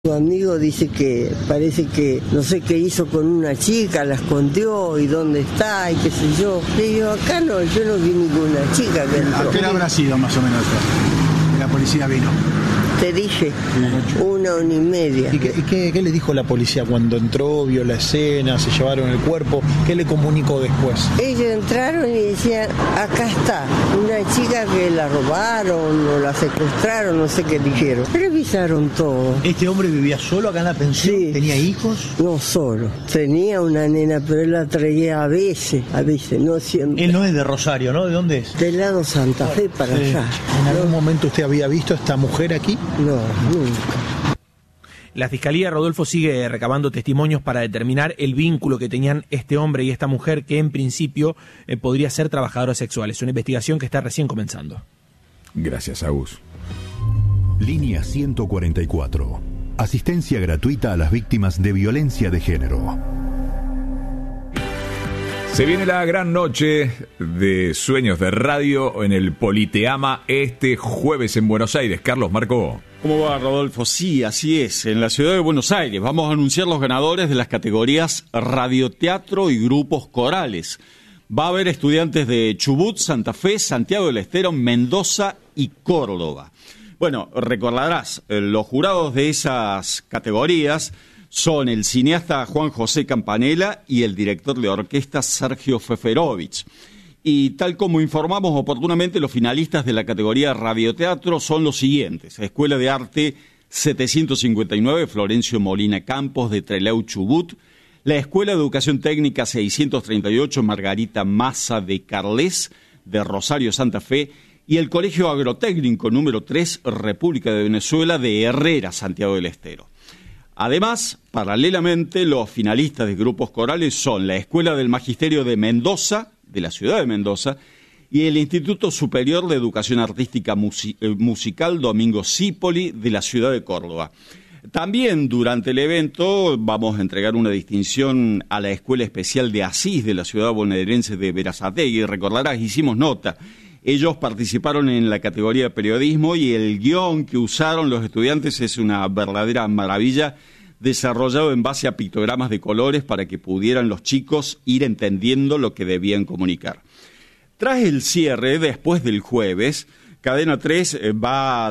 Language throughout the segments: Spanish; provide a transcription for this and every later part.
Su amigo dice que parece que no sé qué hizo con una chica, la escondió y dónde está y qué sé yo. Le digo, acá no, yo no vi ninguna chica que entró. ¿A qué hora habrá sido más o menos que la policía vino? Te dije, 1:30. ¿Y qué le dijo la policía cuando entró, vio la escena, se llevaron el cuerpo? ¿Qué le comunicó después? Ellos entraron y decían, acá está, una chica que la robaron o la secuestraron, no sé qué dijeron. Revisaron todo. ¿Este hombre vivía solo acá en la pensión? Sí. ¿Tenía hijos? No solo, tenía una nena, pero él la traía a veces, no siempre. Él no es de Rosario, ¿no? ¿De dónde es? Del lado Santa Fe para allá. ¿En algún momento usted había visto a esta mujer aquí? No, nunca. La Fiscalía, Rodolfo, sigue recabando testimonios para determinar el vínculo que tenían este hombre y esta mujer, que en principio podría ser trabajadora sexual. Es una investigación que está recién comenzando. Gracias, Agus. Línea 144. Asistencia gratuita a las víctimas de violencia de género. Se viene la gran noche de Sueños de Radio en el Politeama este jueves en Buenos Aires. Carlos Marcó. ¿Cómo va, Rodolfo? Sí, así es. En la ciudad de Buenos Aires vamos a anunciar los ganadores de las categorías radioteatro y grupos corales. Va a haber estudiantes de Chubut, Santa Fe, Santiago del Estero, Mendoza y Córdoba. Bueno, recordarás, los jurados de esas categorías son el cineasta Juan José Campanella y el director de orquesta Sergio Feferovich. Y tal como informamos oportunamente, los finalistas de la categoría radioteatro son los siguientes: Escuela de Arte 759, Florencio Molina Campos, de Trelew, Chubut; la Escuela de Educación Técnica 638, Margarita Massa, de Carles, de Rosario, Santa Fe; y el Colegio Agrotécnico número 3, República de Venezuela, de Herrera, Santiago del Estero. Además, paralelamente, los finalistas de grupos corales son la Escuela del Magisterio de Mendoza, de la ciudad de Mendoza, y el Instituto Superior de Educación Artística Musical Domingo Cipoli, de la ciudad de Córdoba. También durante el evento vamos a entregar una distinción a la Escuela Especial de Asís de la ciudad bonaerense de Berazategui. Recordarás, hicimos nota. Ellos participaron en la categoría de periodismo y el guión que usaron los estudiantes es una verdadera maravilla, desarrollado en base a pictogramas de colores para que pudieran los chicos ir entendiendo lo que debían comunicar. Tras el cierre, después del jueves, Cadena 3 va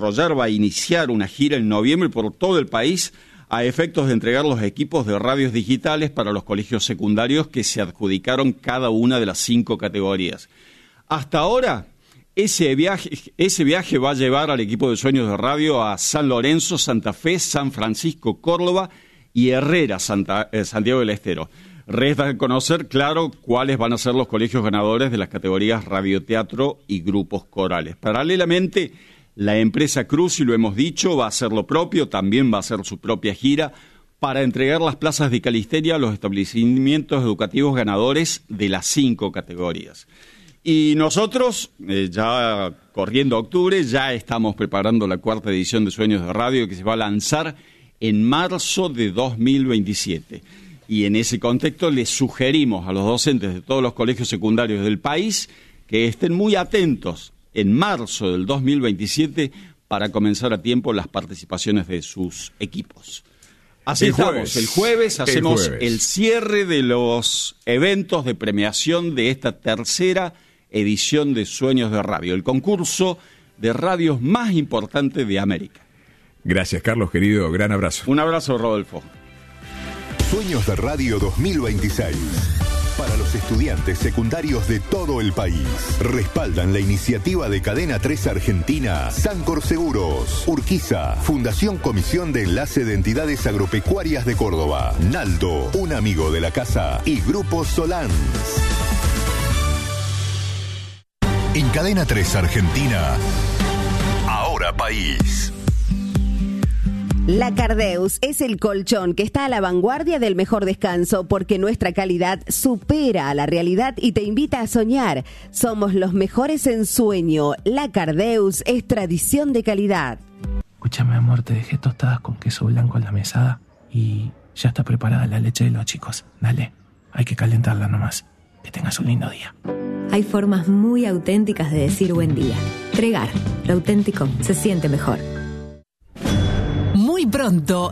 a iniciar una gira en noviembre por todo el país a efectos de entregar los equipos de radios digitales para los colegios secundarios que se adjudicaron cada una de las 5 categorías. Hasta ahora, ese viaje va a llevar al equipo de Sueños de Radio a San Lorenzo, Santa Fe, San Francisco, Córdoba y Herrera, Santiago del Estero. Resta conocer, claro, cuáles van a ser los colegios ganadores de las categorías radioteatro y grupos corales. Paralelamente, la empresa Cruz, y lo hemos dicho, va a hacer lo propio, también va a hacer su propia gira para entregar las plazas de Calisteria a los establecimientos educativos ganadores de las 5 categorías. Y nosotros, ya corriendo octubre, ya estamos preparando la 4ª edición de Sueños de Radio, que se va a lanzar en marzo de 2027. Y en ese contexto les sugerimos a los docentes de todos los colegios secundarios del país que estén muy atentos en marzo del 2027 para comenzar a tiempo las participaciones de sus equipos. Así estamos. El jueves hacemos el cierre de los eventos de premiación de esta 3ª edición de Sueños de Radio, el concurso de radios más importante de América. Gracias, Carlos, querido. Gran abrazo. Un abrazo, Rodolfo. Sueños de Radio 2026. Para los estudiantes secundarios de todo el país. Respaldan la iniciativa de Cadena 3 Argentina, Sancor Seguros, Urquiza, Fundación Comisión de Enlace de Entidades Agropecuarias de Córdoba, Naldo, un amigo de la casa, y Grupo Solans. En Cadena 3 Argentina, Ahora País. La Cardeus es el colchón que está a la vanguardia del mejor descanso porque nuestra calidad supera a la realidad y te invita a soñar. Somos los mejores en sueño. La Cardeus es tradición de calidad. Escúchame, amor, te dejé tostadas con queso blanco en la mesada y ya está preparada la leche de los chicos. Dale, hay que calentarla nomás. Que tengas un lindo día. Hay formas muy auténticas de decir buen día. Tregar, lo auténtico se siente mejor. Muy pronto pronto